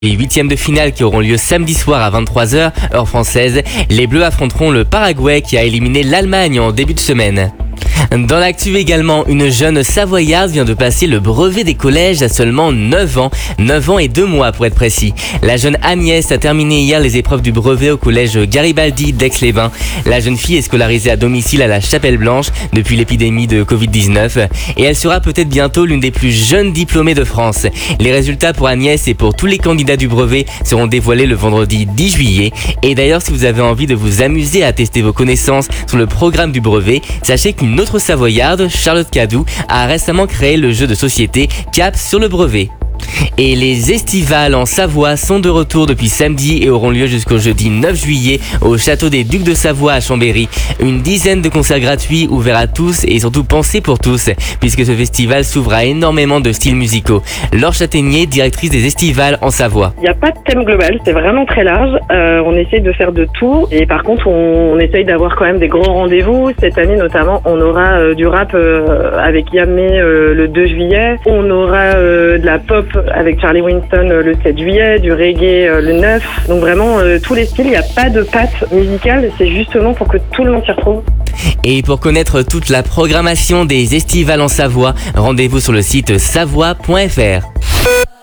Les huitièmes de finale qui auront lieu samedi soir à 23h, heure française, les Bleus affronteront le Paraguay qui a éliminé l'Allemagne en début de semaine. Dans l'actu également, une jeune Savoyarde vient de passer le brevet des collèges à seulement 9 ans et 2 mois pour être précis. La jeune Agnès a terminé hier les épreuves du brevet au collège Garibaldi d'Aix-les-Bains. La jeune fille est scolarisée à domicile à la Chapelle Blanche depuis l'épidémie de Covid-19 et elle sera peut-être bientôt l'une des plus jeunes diplômées de France. Les résultats pour Agnès et pour tous les candidats du brevet seront dévoilés le vendredi 10 juillet. Et d'ailleurs, si vous avez envie de vous amuser à tester vos connaissances sur le programme du brevet, sachez qu'une autre Savoyarde, Charlotte Cadou, a récemment créé le jeu de société Cap sur le brevet. Et les estivales en Savoie sont de retour depuis samedi et auront lieu jusqu'au jeudi 9 juillet au château des Ducs de Savoie à Chambéry. Une dizaine de concerts gratuits ouverts à tous et surtout pensés pour tous, puisque ce festival s'ouvre à énormément de styles musicaux. Laure Châtaignier, directrice des estivales en Savoie. Il n'y a pas de thème global, c'est vraiment très large. On essaye de faire de tout et par contre on essaye d'avoir quand même des grands rendez-vous. Cette année notamment on aura du rap avec Yamé le 2 juillet. On aura de la pop avec Charlie Winston le 7 juillet, du reggae le 9. Donc vraiment tous les styles, il n'y a pas de patte musicale, c'est justement pour que tout le monde s'y retrouve. Et pour connaître toute la programmation des estivales en Savoie, rendez-vous sur le site savoie.fr.